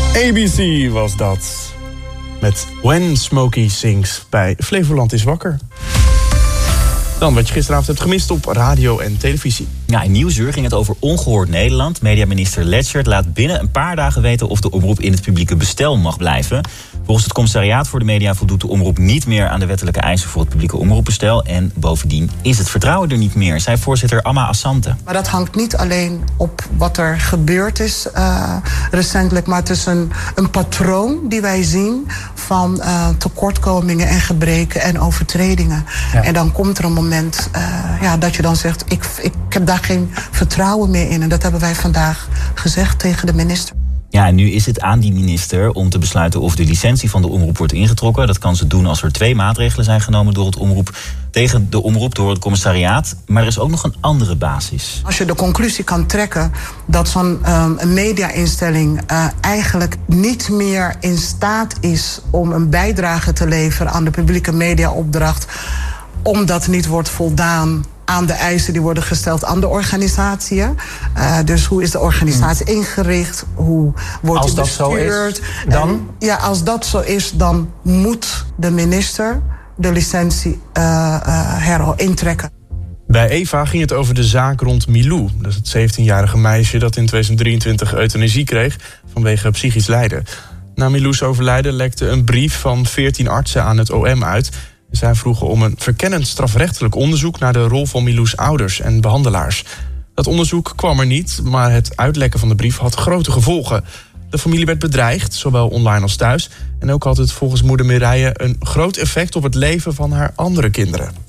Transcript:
ABC was dat. Met When Smokey Sings bij Flevoland is wakker. Dan wat je gisteravond hebt gemist op radio en televisie. Ja, in Nieuwsuur ging het over Ongehoord Nederland. Mediaminister Leschert laat binnen een paar dagen weten of de omroep in het publieke bestel mag blijven. Volgens het Commissariaat voor de Media voldoet de omroep niet meer aan de wettelijke eisen voor het publieke omroepbestel. En bovendien is het vertrouwen er niet meer, zei voorzitter Amma Assante. Maar dat hangt niet alleen op wat er gebeurd is recentelijk, maar het is een patroon die wij zien van tekortkomingen en gebreken en overtredingen. Ja. En dan komt er een moment dat je dan zegt, ik heb daar geen vertrouwen meer in. En dat hebben wij vandaag gezegd tegen de minister. Ja, en nu is het aan die minister om te besluiten of de licentie van de omroep wordt ingetrokken. Dat kan ze doen als er 2 maatregelen zijn genomen tegen de omroep door het commissariaat. Maar er is ook nog een andere basis. Als je de conclusie kan trekken dat zo'n media-instelling eigenlijk niet meer in staat is om een bijdrage te leveren aan de publieke mediaopdracht, omdat niet wordt voldaan aan de eisen die worden gesteld aan de organisatie. Dus hoe is de organisatie ingericht? Hoe wordt die bestuurd? Als dat zo is, dan moet de minister de licentie intrekken. Bij Eva ging het over de zaak rond Milou. Dat is het 17-jarige meisje dat in 2023 euthanasie kreeg vanwege psychisch lijden. Na Milou's overlijden lekte een brief van 14 artsen aan het OM uit. Zij vroegen om een verkennend strafrechtelijk onderzoek naar de rol van Milou's ouders en behandelaars. Dat onderzoek kwam er niet, maar het uitlekken van de brief had grote gevolgen. De familie werd bedreigd, zowel online als thuis. En ook had het volgens moeder Mireille een groot effect op het leven van haar andere kinderen.